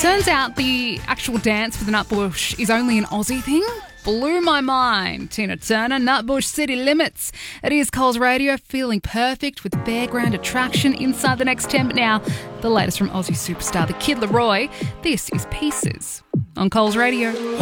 Turns out the actual dance for the Nutbush is only an Aussie thing. Blew my mind. Tina Turner, Nutbush City Limits. It is Coles Radio, feeling perfect with fairground attraction inside the next 10. But now, the latest from Aussie superstar, the Kid Laroi. This is Pieces on Coles Radio.